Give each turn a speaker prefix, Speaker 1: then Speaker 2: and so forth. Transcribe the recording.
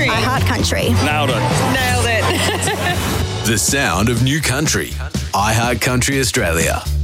Speaker 1: Country.
Speaker 2: iHeart Country.
Speaker 3: Nailed it.
Speaker 1: Nailed it.
Speaker 4: The sound of New Country. iHeart Country Australia.